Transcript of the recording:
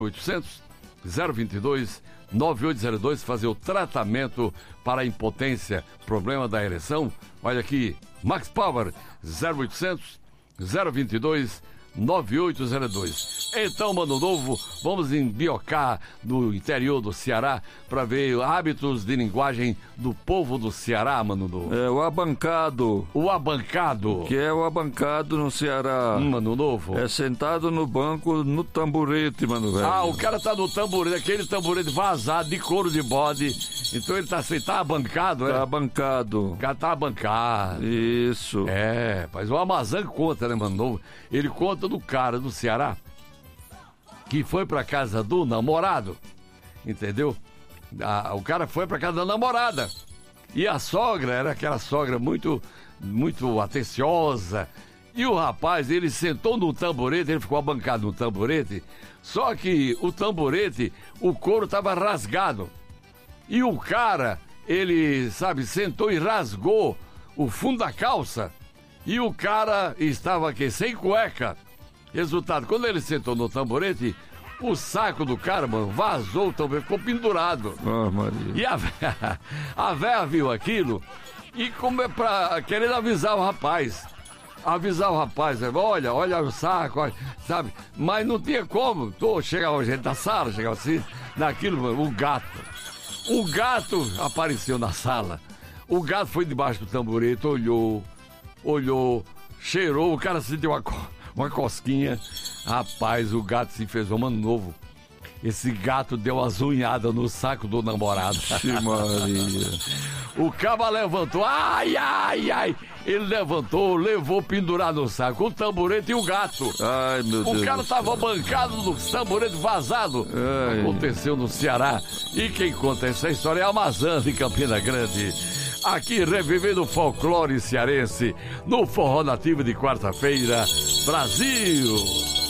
800 022 9802, fazer o tratamento para a impotência, problema da ereção. Olha aqui, Max Power 0800 022 9802. Então, Mano Novo, vamos embiocar no interior do Ceará para ver hábitos de linguagem do povo do Ceará, Mano Novo. É o abancado. O abancado. Que é o abancado no Ceará? Mano Novo. É sentado no banco, no tamborete, mano velho. Ah, o cara tá no tamborete, aquele tamborete vazado de couro de bode. Então ele tá abancado, é? Tá abancado. O cara tá abancado. Isso. É, mas o Amazan conta, né, Mano Novo? Ele conta do cara do Ceará que foi pra casa do namorado, entendeu? O cara foi pra casa da namorada e a sogra era aquela sogra muito atenciosa, e o rapaz, ele sentou no tamborete, ele ficou abancado no tamborete, só que o tamborete, o couro tava rasgado, e o cara, ele, sabe, sentou e rasgou o fundo da calça, e o cara estava aqui sem cueca. Resultado, quando ele sentou no tamborete, o saco do cara, mano, vazou o tamborete, ficou pendurado. Oh, Maria. E a véia viu aquilo e como é pra querer avisar o rapaz. Olha o saco, olha, sabe? Mas não tinha como. Chegava gente da sala, chegava assim, naquilo, mano, o gato apareceu na sala. O gato foi debaixo do tamborete, olhou, cheirou, o cara sentiu uma cosquinha. Rapaz, o gato se fez um Mano Novo. Esse gato deu umas unhadas no saco do namorado. Maria. O caba levantou, ai. Ele levantou, levou pendurado no saco o tamborete e o gato. Ai, meu Deus. O cara tava bancado no tamborete vazado. Ai. Aconteceu no Ceará. E quem conta essa história é a Amazan de Campina Grande. Aqui revivendo o folclore cearense no Forró Nativo de quarta-feira. Brasil!